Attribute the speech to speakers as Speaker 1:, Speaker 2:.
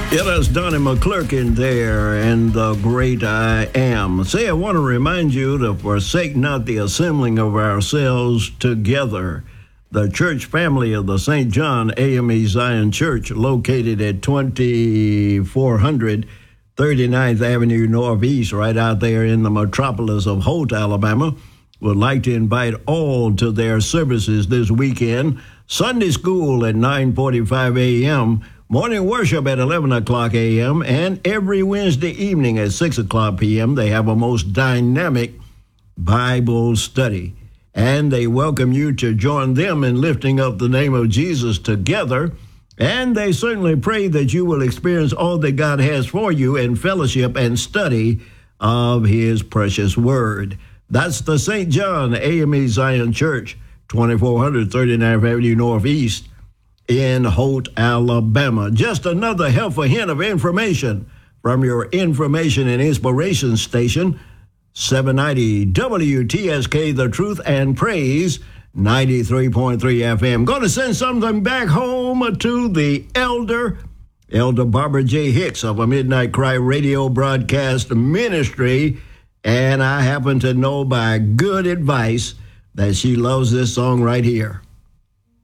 Speaker 1: Yeah, that's Donnie McClurkin there and the great I Am. Say, I want to remind you to forsake not the assembling of ourselves together. The church family of the St. John AME Zion Church, located at 2400 39th Avenue Northeast, right out there in the metropolis of Holt, Alabama, would like to invite all to their services this weekend. Sunday school at 9:45 a.m., morning worship at 11 o'clock a.m., and every Wednesday evening at 6 o'clock p.m., they have a most dynamic Bible study. And they welcome you to join them in lifting up the name of Jesus together. And they certainly pray that you will experience all that God has for you in fellowship and study of his precious word. That's the St. John AME Zion Church, 2400 39th Avenue Northeast, in Holt, Alabama. Just another helpful hint of information from your information and inspiration station, 790 WTSK, The Truth and Praise, 93.3 FM. Going to send something back home to the Elder Barbara J. Hicks of a Midnight Cry radio broadcast ministry. And I happen to know by good advice that she loves this song right here.